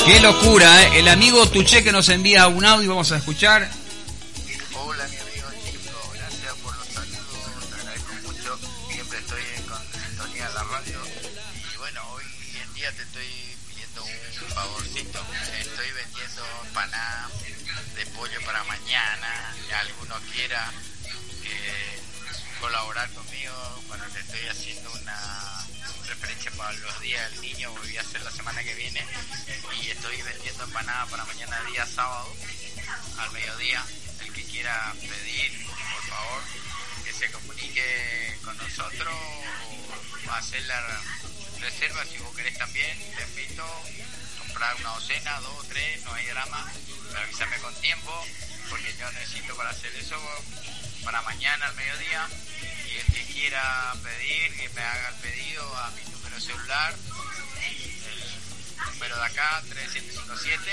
Qué locura, ¿eh? El amigo Tuché que nos envía un audio, vamos a escuchar. Hola mi amigo Chico, gracias por los saludos, te agradezco mucho, siempre estoy con sintonía en la radio y bueno, hoy en día te estoy pidiendo un favorcito, estoy vendiendo empanadas de pollo para mañana, si alguno quiera colaborar conmigo, bueno, te estoy haciendo una referencia para los días del niño, voy a hacer la semana que viene y estoy vendiendo empanadas para mañana día sábado al mediodía. El que quiera pedir, por favor, que se comunique con nosotros o hacer la reserva si vos querés también. Te invito a comprar una docena, 2 o 3, no hay drama, pero avísame con tiempo porque yo necesito para hacer eso para mañana al mediodía. Y el que quiera pedir, que me haga el pedido a mi número de celular, el número de acá, 3757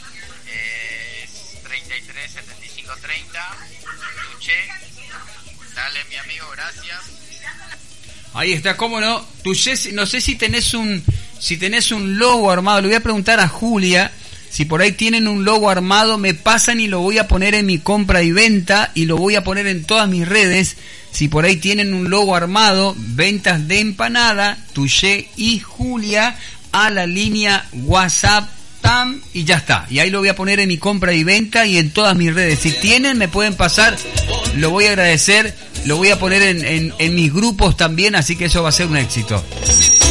33 75 30. Tuché, dale mi amigo, gracias. Ahí está, cómo no. Tuché, no sé si tenés un logo armado. Le voy a preguntar a Julia si por ahí tienen un logo armado. Me pasan y lo voy a poner en mi compra y venta y lo voy a poner en todas mis redes. Si por ahí tienen un logo armado, ventas de empanada, Tuché y Julia a la línea WhatsApp. Y ya está, y ahí lo voy a poner en mi compra y venta y en todas mis redes. Si tienen, me pueden pasar, lo voy a agradecer, lo voy a poner en mis grupos también, así que eso va a ser un éxito.